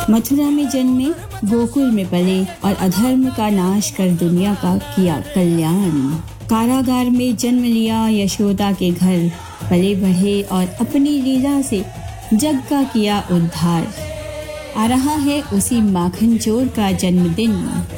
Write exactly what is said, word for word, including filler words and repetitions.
मथुरा में जन्मे, गोकुल में पले और अधर्म का नाश कर दुनिया का किया कल्याण। कारागार में जन्म लिया, यशोदा के घर पले बढ़े और अपनी लीला से जग का किया उद्धार। आ रहा है उसी माखन चोर का जन्मदिन।